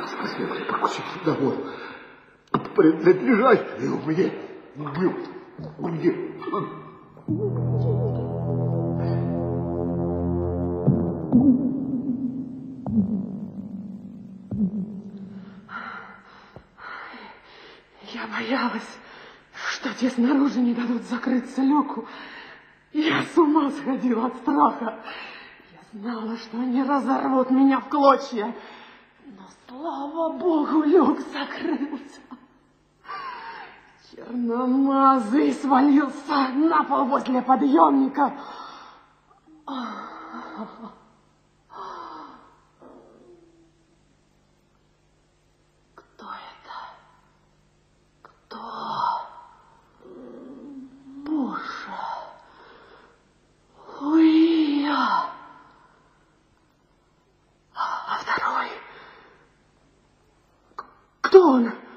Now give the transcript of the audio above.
Посмотри, покусить договор. Принадлежащую мне. Где? Я боялась, что те снаружи не дадут закрыться люку. Я с ума сходила от страха. Я знала, что они разорвут меня в клочья. Но, слава богу, люк закрылся. Черномазый свалился на пол возле подъемника. Кто это? Кто? Боже! Луия! А второй? Кто он?